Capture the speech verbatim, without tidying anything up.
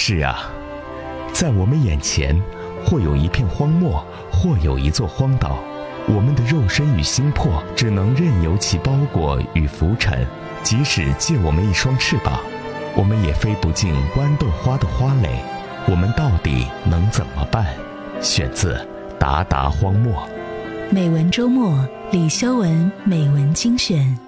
是啊，在我们眼前，或有一片荒漠，或有一座荒岛，我们的肉身与心魄只能任由其包裹与浮沉。即使借我们一双翅膀，我们也飞不进豌豆花的花蕾。我们到底能怎么办？选自达达荒漠。 美文周末，李修文美文精选。